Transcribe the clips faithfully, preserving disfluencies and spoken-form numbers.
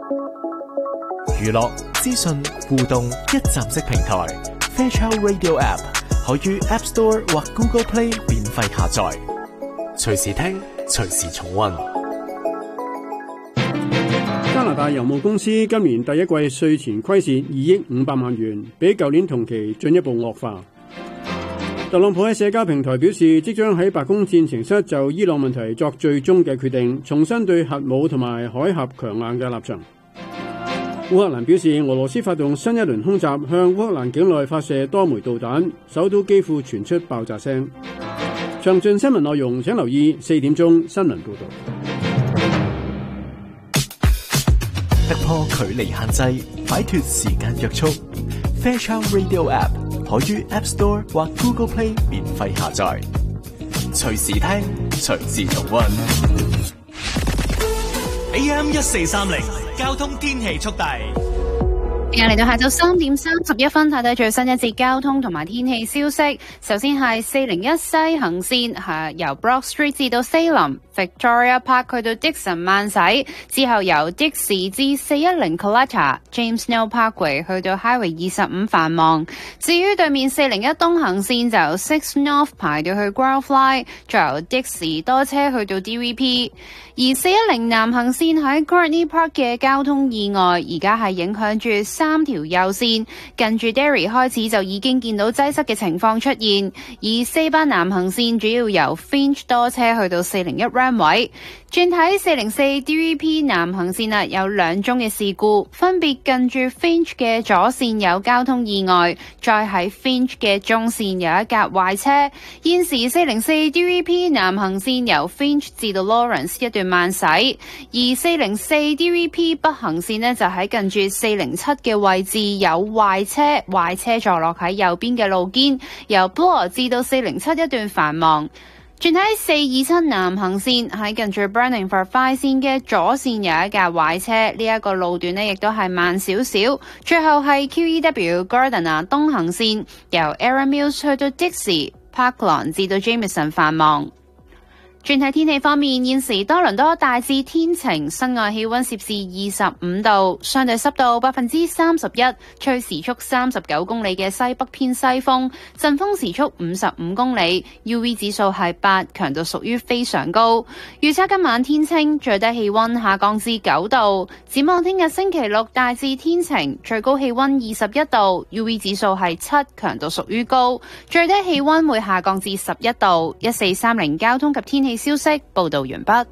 娛樂、資訊、互動一站式平台 Fairchild Radio App 可於 App Store 或 Google Play 免費下載，隨時聽，隨時重溫。 加拿大郵務公司今年第一季稅前虧蝕二億五百萬元，比舊年同期進一步惡化。特朗普喺社交平台表示，即將喺白宮戰情室就伊朗問題作最終嘅決定，重申對核武同埋海峽強硬嘅立場。烏克蘭表示，俄羅斯發動新一輪空襲，向烏克蘭境內發射多枚導彈，首都基輔傳出爆炸聲。詳盡新聞內容請留意四點鐘新聞報道。 突破距離限制，擺脫時間約束。Fairchild Radio App 可於 App Store 或 Google Play 免費下載，隨時聽，隨時重溫。 A M 一四三零交通天氣速遞。 而家嚟到下晝三點三十一分，睇睇最新一節交通同埋天氣消息。首先係四零一西行線，係由 Brock Street 至到 Salem Victoria Park 去到 Dixon 慢駛，之後由 Dixie 至四一零 Coletta James Snow Parkway 去到 Highway 二十五繁忙。至於對面四零一東行線就由 Six North 排到去 Growfly， 再由 Dixie 多車去到 D V P。而四一零南行線喺 Courtney Park 嘅交通意外，而家係影響住三條右線，近住 Derry 開始就已經見到擠塞嘅情況出現。而四巴南行線主要由 Finch 多車去到四零一 Ramway。轉睇四零四 D V P 南行線啦，有兩宗嘅事故，分別近住 Finch 嘅左線有交通意外，再喺 Finch 嘅中線有一架壞車。現時四零四 D V P 南行線由 Finch 至到 Lawrence 一段慢駛，而四零四 D V P 北行線呢，就喺近住四零七嘅位置有壞車，壞車坐落喺右邊嘅路肩，由 Bloor 至到四零七一段繁忙。轉喺四二七南行線喺近住 Burningford 快線嘅左線有一架壞車，呢、這、一個路段呢亦都係慢少少。最後係 Q E W Gardiner 東行線由 Erin Mills 去到 Dixie Parklawn 至到 Jameson 繁忙。轉睇天氣方面，現時多倫多大致天晴，室外氣溫攝氏二十五度，相對濕度百分之三十一，吹時速三十九公里嘅西北偏西風，陣風時速五十五公里 ，U V 指數係八，強度屬於非常高。預測今晚天清，最低氣溫下降至九度。展望聽日星期六大致天晴，最高氣溫二十一度 ，U V 指數係七，強度屬於高，最低氣溫會下降至十一度。一四三零交通及天氣消息報道完畢。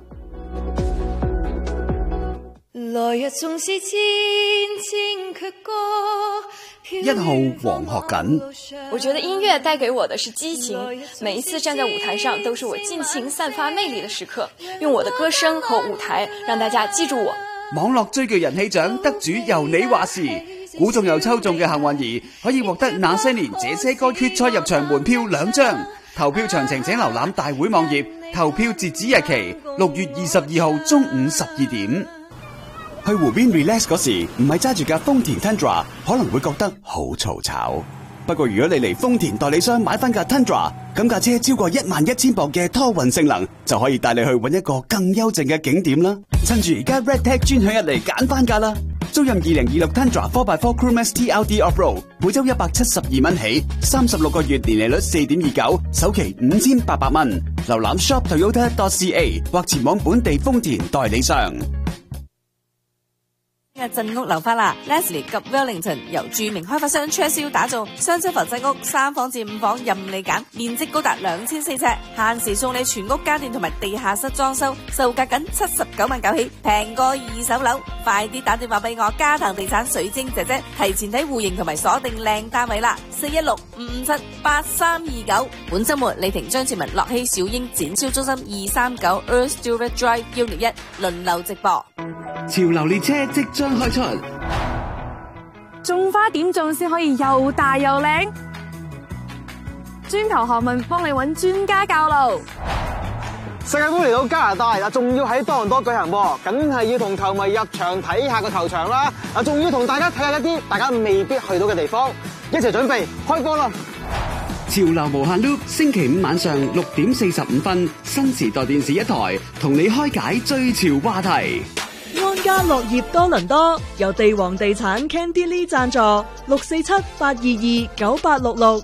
來日縱是千千闕歌。 一號黃學錦， 我覺得音樂帶給我的是激情，每一次站在舞台上都是我盡情散發魅力的時刻，用我的歌聲和舞台讓大家記住我。 網絡最具人氣獎得主由你話事，估中又抽中嘅幸運兒可以獲得那些年這些歌決賽入場門票兩張。投票詳情請瀏覽大會網頁，投票截止日期六月二十二號中午十二點。去湖邊 relax 嗰時，唔係揸住架豐田 Tundra， 可能會覺得好嘈吵。不過如果你嚟豐田代理商買翻架 Tundra， 咁架車超過一萬一千磅嘅拖運性能，就可以帶你去搵一個更幽靜嘅景點啦。趁住而家 RedTag 專享日嚟揀翻架啦！租任二零二六 Tundra 四 by 四 Crewmax T L D Off-Road， 每周一百七十二蚊起，三十六個月年利率四點二九，首期五千八百蚊。瀏覽 shop toyota dot c a 或前往本地豐田代理商。 今日鎮屋樓花啦 ，Leslie 及 Wellington 由著名開發商 Churchill 打造雙層房鎮屋，三房至五房任你揀，面積高達兩千四尺，限時送你全屋家電同埋地下室裝修，售價僅七十九萬九起，平過二手樓。快啲打電話俾我嘉騰地產水晶姐姐，提前睇戶型同埋鎖定靚單位啦！四一六五五七八三二九。本周末李婷、張志文、樂熙、小英展銷中心二三九 Earl Stewart Drive 一六一輪流直播。 潮流列車即將開出， 種花點種先可以又大又靚？專求學問幫你揾專家教路。 世界盃嚟到加拿大嗱，仲要喺多倫多舉行喎，梗係要同球迷入場睇下個球場啦。嗱，仲要同大家睇下一啲大家未必去到嘅地方，一齊準備開波啦！ 潮流無限 loop， 星期五晚上六點四十五分，新時代電視一台同你開解最潮話題。 安家樂業多倫多由地王地產 Candy Lee 贊助，六四七八二二九八六六。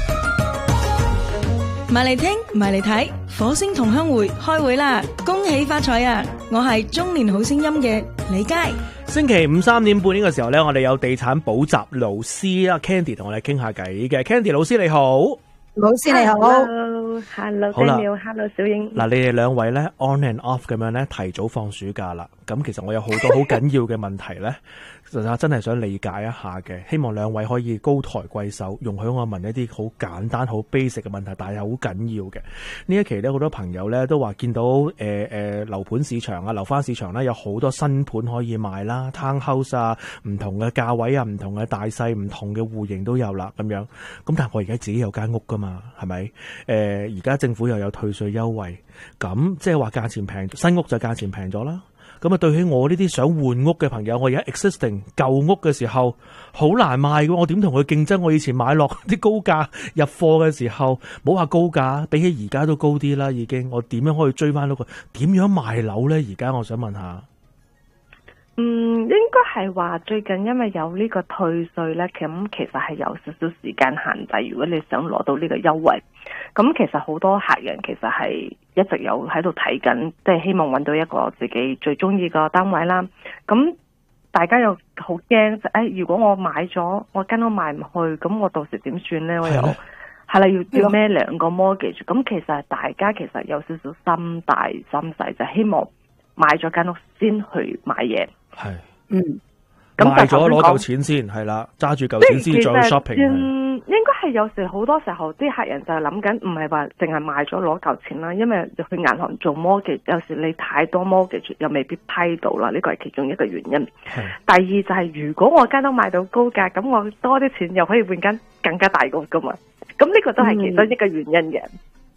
埋嚟聽，埋嚟睇，火星同鄉會開會啦！恭喜發財啊！我係中年好聲音嘅李佳。 星期五三點半呢個時候呢，我哋有地產補習老師啊 Candy 同我哋傾下偈嘅。Candy 老師你好， 老師你好 ，Hello，Hello Daniel，Hello 小英。 嗱，你哋兩位呢 on and off 咁樣呢，提早放暑假啦。咁其實我有好多好緊要嘅問題呢，就真係想理解一下嘅。希望兩位可以高抬貴手，容許我問一啲好簡單、好 basic 嘅問題，但係好緊要嘅。呢一期呢，好多朋友呢都話見到誒誒樓盤市場啊、樓花市場呢，有好多新盤可以賣啦 ，townhouse 啊，唔同嘅價位啊、唔同嘅大細、唔同嘅戶型都有啦，咁樣。咁但係我而家自己有間屋噶嘛，係咪？誒而家政府又有退稅優惠，咁即係話價錢平，新屋就價錢平咗啦。咁啊，對起我呢啲想換屋嘅朋友，我而家 existing 舊屋嘅時候好難賣嘅，我點同佢競爭？我以前買落啲高價入貨嘅時候，冇話高價，比起而家都高啲啦，已經。我點樣可以追翻到個？點樣賣樓咧？而家我想問下。 嗯，應該係話最近因為有呢個退稅咧，咁其實係有少少時間限制。如果你想攞到呢個優惠，咁其實好多客人其實係一直有喺度睇緊，即係希望揾到一個自己最中意個單位啦。咁大家又好驚，就誒，如果我買咗，我間屋賣唔去，咁我到時點算咧？我又係啦，要要孭兩個 mortgage。咁其實大家其實有少少心大心細，就希望買咗間屋先去買嘢。係，嗯， 賣咗攞夠錢先，係啦，揸住嚿錢先再去 shopping。 嗯，應該係有時好多時候啲客人就係諗緊，唔係話淨係賣咗攞嚿錢啦，因為去銀行做 mortgage，有時你太多 mortgage 又未必批到啦，呢個係其中一個原因。第二就係、是、如果我間都賣到高價，咁我多啲錢又可以換間更加大屋噶嘛，咁呢個都係其中一個原因嘅。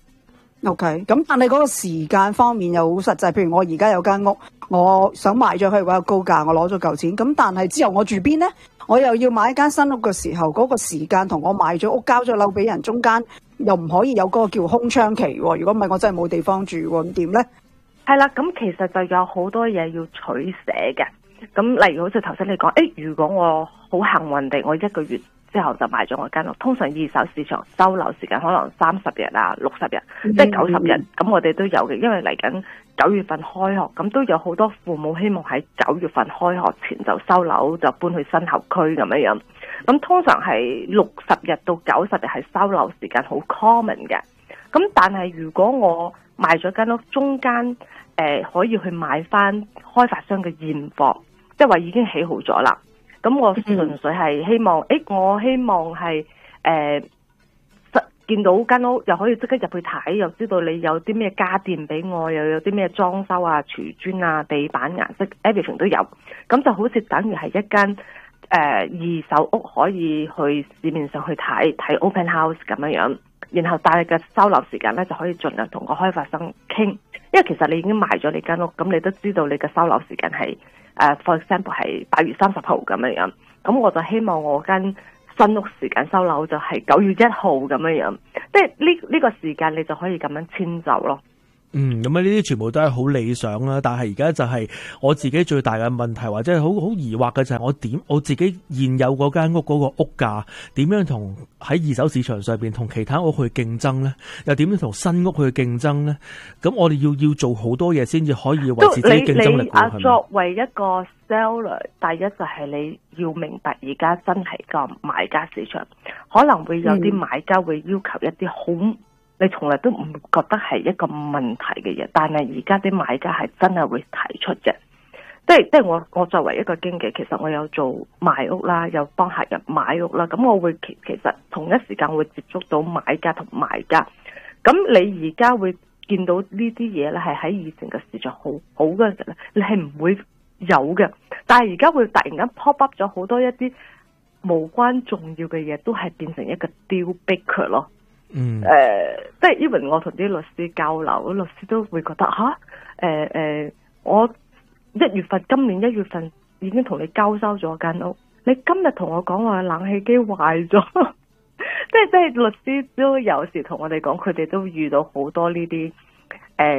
O K， 咁但係嗰個時間方面又好實際，譬如我而家有間屋，我想賣咗佢嗰個高價，我攞咗嚿錢，咁但係之後我住邊呢？我又要買一間新屋嘅時候，嗰、嗰個時間同我賣咗屋交咗樓俾人中間又唔可以有嗰個叫空窗期喎。如果唔係，我真係冇地方住喎，咁點呢？ 係啦，咁其實就有好多嘢要取捨嘅。咁例如好似頭先你講，誒，如果我好幸運地，我一個月之後就賣咗我間屋，通常二手市場收樓時間可能三十日啊、六十日，嗯、即係九十日，咁、嗯、我哋都有嘅。因為嚟緊九月份開學，咁都有好多父母希望喺九月份開學前就收樓，就搬去新校區咁樣樣。咁通常係六十日到九十日係收樓時間好 common 嘅。咁但係如果我賣咗間屋，中間誒、呃、可以去買翻開發商嘅現貨，即係話已經起好咗啦。咁我純粹係希望，誒、嗯欸，我希望係誒、呃，見到間屋又可以即刻入去睇，又知道你有啲咩家電俾我，又有啲咩裝修啊、瓷磚啊、地板顏色 everything 都有。咁就好似等於係一間誒、呃、二手屋，可以去市面上去睇睇 open house 咁樣樣。然後但係嘅收樓時間咧，就可以盡量同個開發商傾，因為其實你已經賣咗你間屋，咁你都知道你嘅收樓時間係。誒、uh, ，for example 係八月三十號咁樣樣，咁我就希望我間新屋時間收樓就係九月一號咁樣樣，即係呢呢個時間你就可以咁樣遷就咯。 嗯，咁啊呢啲全部都係好理想啦，但係而家就係我自己最大嘅問題，或者係好好疑惑嘅就係我點我自己現有嗰間屋嗰個屋價點樣同喺二手市場上邊同其他屋去競爭呢？又點樣同新屋去競爭呢？咁我哋要要做好多嘢先至可以維持自己競爭力。 啊，作為一個 seller， 第一就係你要明白而家真係個買家市場，可能會有啲買家會要求一啲好。你從來都唔覺得係一個問題嘅嘢，但係而家啲買家係真係會提出嘅，即係即係我我作為一個經紀，其實我有做賣屋啦，有幫客人買屋啦，咁我會其其實同一時間會接觸到買家同賣家，咁你而家會見到呢啲嘢咧，係喺以前嘅市場好好嘅時候咧，你係唔會有嘅，但係而家會突然間 pop up 咗好多一啲無關重要嘅嘢，都係變成一個 deal breaker 咯。嗯，誒、呃，即係 even 我同啲律師交流，律師都會覺得吓，誒、啊、誒、呃，我一月份今年一月份已經同你交收咗間屋，你今日同我講話冷氣機壞咗，即係即係律師都有時同我哋講，佢哋都遇到好多呢啲誒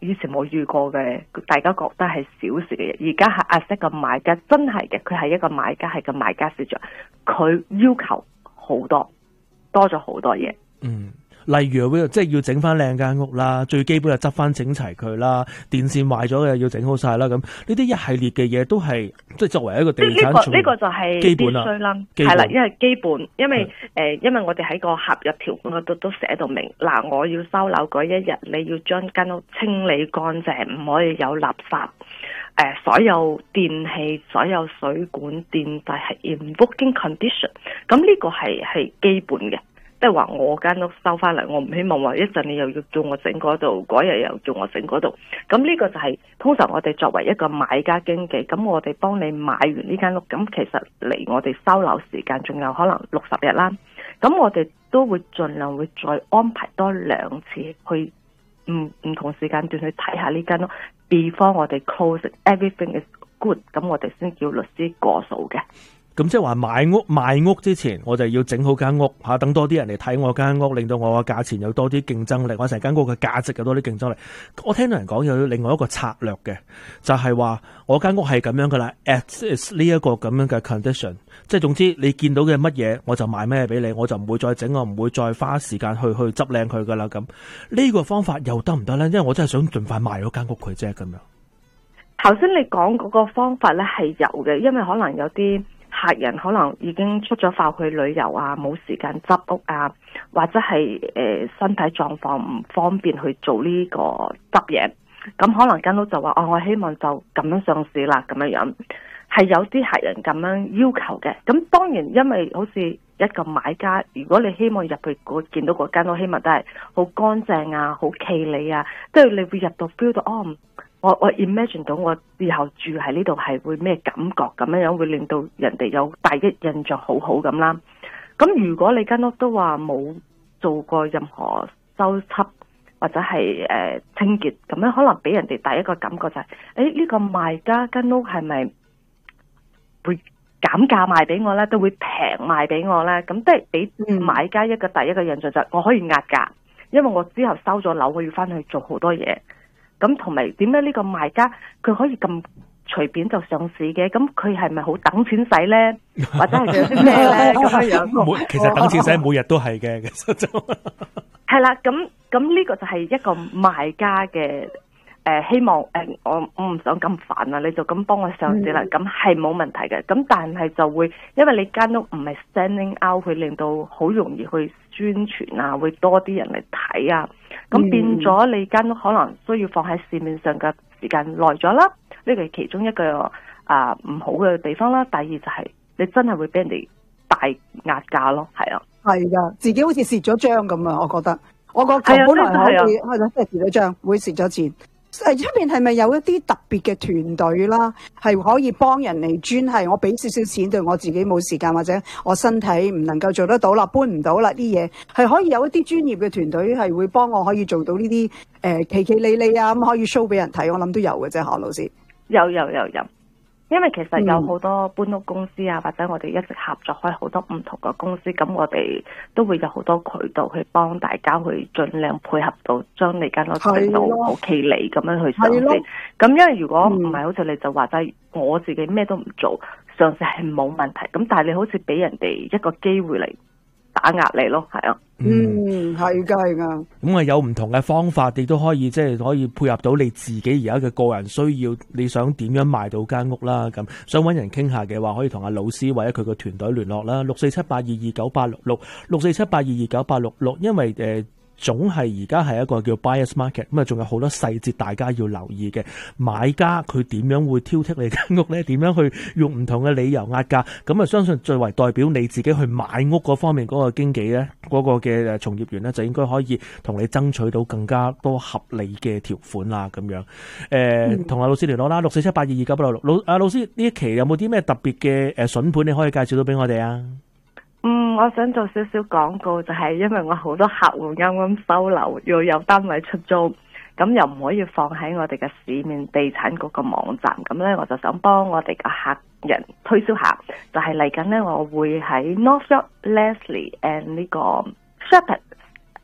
以前冇遇過嘅，大家覺得係小事嘅嘢，而家係 as 一個買家，真係嘅，佢係一個買家，係個買家市場，佢要求好多，多咗好多嘢。 嗯。例如即係要整翻靚間屋啦，最基本就執翻整齊佢啦，電線壞咗嘅要整好晒啦。咁呢啲一系列嘅嘢都係即係作為一個地產， 呢、這個呢、這個就係基本啦， 啦， 係啦，因為基本，因為誒、呃，因為我哋喺個合約條款嗰度都寫到明，嗱，我要收樓嗰一日，你要將間屋清理乾淨，唔可以有垃圾，誒、呃，所有電器、所有水管、電掣係 in working condition， 咁呢個係係基本嘅。即係話我間屋收翻嚟，我唔希望話一陣你又要叫我整嗰度，嗰日又叫我整嗰度。咁呢個就係、是、通常我哋作為一個買家經紀，咁我哋幫你買完呢間屋，咁其實離我哋收樓時間仲有可能六十日啦。咁我哋都會盡量會再安排多兩次去唔唔同時間段去睇下呢間屋 ，before 我哋 close everything is good， 咁我哋先叫律師過數嘅。 咁即係話買屋賣屋之前，我就要整好間屋吓，等多啲人嚟睇我間屋，令到我個價錢有多啲競爭力，我成間屋嘅價值有多啲競爭力。我聽到人講有另外一個策略嘅，就係話我間屋係咁樣噶啦 ，at 呢一個咁樣嘅 condition， 即係總之你見到嘅乜嘢我就賣咩俾你，我就唔會再整，我唔會再花時間去去執靚佢噶啦。咁呢個方法又得唔得咧？因為我真係想盡快賣咗間屋佢啫。咁樣頭先你講嗰個方法咧係有嘅，因為可能有啲客人可能已經出咗埠去旅遊啊，冇時間執屋啊，或者係誒、呃、身體狀況唔方便去做呢個執嘢，咁可能間屋就話哦，我希望就咁樣上市啦，咁樣樣係有啲客人咁樣要求嘅。咁當然因為好似一個買家，如果你希望入去嗰見到嗰間屋，希望都係好乾淨啊，好企理啊，即係你會入到 feel 到哦。我我 imagine 到我以後住喺呢度係會咩感覺，咁樣樣會令到人哋有第一印象好好咁啦。咁如果你間屋都話冇做過任何修葺或者係誒、呃、清潔，咁樣可能俾人哋第一個感覺就係、是，誒呢、這個賣家間屋係咪會減價賣俾我咧？都會平賣俾我咧？咁即係俾買家一個第一個印象就係我可以壓價，因為我之後收咗樓，我要翻去做好多嘢。咁同埋點解呢個賣家佢可以咁隨便就上市嘅？咁佢係咪好等錢使咧？或者係做啲咩咧？咁樣樣， 其實等錢使每日都係嘅，其實就係啦。咁咁呢個就係一個賣家嘅誒、呃、希望誒、呃，我我唔想咁煩啊，你就咁幫我上市啦。咁係冇問題嘅。咁但係就會因為你間屋唔係 standing out，會令到好容易去宣傳啊，會多啲人嚟睇啊。咁變咗你間屋可能需要放喺市面上嘅時間耐咗啦，呢個係其中一個啊唔好嘅地方啦。第二就係你真係會俾人哋大壓價咯，係啊， 係噶，自己好似蝕咗張咁啊！我覺得我個球本來可以係咯，即係蝕咗張，會蝕咗錢。誒出邊係咪有一啲特別嘅團隊啦，係可以幫人嚟專係我俾少少錢，對我自己冇時間或者我身體唔能夠做得到啦，搬唔到啦啲嘢，係可以有一啲專業嘅團隊係會幫我可以做到呢啲誒奇奇哩哩啊，咁可以 show 俾人睇，我諗都有嘅啫，何老師。 有有有有。因為其實有好多搬屋公司啊，或者我哋一直合作開好多唔同嘅公司，咁我哋都會有好多渠道去幫大家去盡量配合到，將你間屋整到好企理咁樣去上市。咁因為如果唔係好似你就話齋，我自己咩都唔做，上市係冇問題。咁但係你好似俾人哋一個機會嚟打壓你咯，係啊。 嗯，係噶係噶。 咁啊有唔同嘅方法，你都可以即係、就是、可以配合到你自己而家嘅個人需要，你想點樣賣到間屋啦？咁想揾人傾下嘅話，可以同阿老師或者佢個團隊聯絡啦，六四七八二二九八六六，六四七八二二九八六六。因為誒。呃總係而家係一個叫 buyers market， 咁啊仲有好多細節大家要留意嘅。買家佢點樣會挑剔你間屋咧？點樣去用唔同嘅理由壓價？咁啊相信最為代表你自己去買屋嗰方面嗰個經紀咧，嗰個嘅誒從業員咧，就應該可以同你爭取到更加多合理嘅條款啦。咁樣誒，同、呃、阿老師聯絡啦，六四七八二二九八六六。老阿老師呢一期有冇啲咩特別嘅誒筍盤你可以介紹到俾我哋啊？ 嗯，我想做少少廣告，就係、是、因為我好多客戶啱啱收樓，要有單位出租，咁又唔可以放喺我哋嘅市面地產嗰個網站，咁咧我就想幫我哋嘅客人推銷下，就係嚟緊咧，我會喺 North York Leslie and 呢個 Shepherd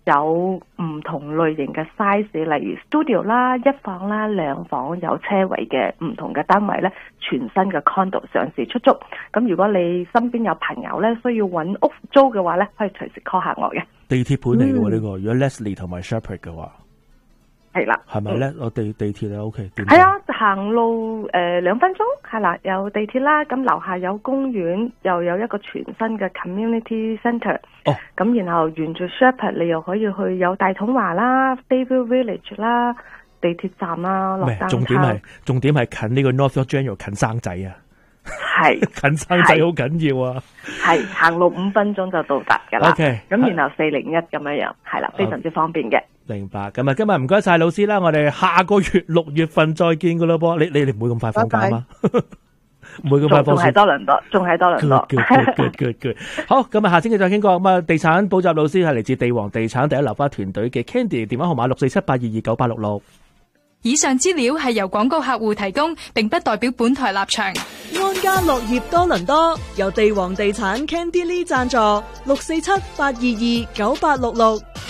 有唔同類型嘅 size， 例如 studio 啦、一房啦、兩房有車位嘅唔同嘅單位咧，全新嘅 condo 上市出租。咁如果你身邊有朋友咧需要揾屋租嘅話咧，可以隨時 call 下我嘅。 地鐵盤嚟嘅喎呢個，如果 Leslie 同埋 Shepherd 嘅話。係啦， 係咪咧？我地地鐵咧 OK， 係啊，行路誒兩、呃、分鐘係啦，有地鐵啦，咁樓下有公園，又有一個全新嘅 community centre。哦，咁然後沿住 Shepherd 你又可以去有大統華啦、Bayview Village 啦、地鐵站啦、落單。 重點係重點係近呢個 North York General 近生仔啊！ 係近生仔好緊要啊！ 係行路五分鐘就到達噶啦。OK，咁然後四零一咁樣樣，係啦，非常之方便嘅。 明白。咁啊，今日唔該晒老師啦，我哋下個月六月份再見噶咯噃。你你哋唔會咁快放假嗎？唔會咁快放假。仲係多倫多，仲係多倫多。good good good good。好，咁啊，下星期再傾過。咁啊，地產補習老師係嚟自地王地產第一樓花團隊嘅 Candy， 電話號碼六四七八二二九八六六。 以上資料係由廣告客戶提供，並不代表本台立場。 安家樂業多倫多由地王地產 Candy Lee 贊助，六四七八二二九八六六。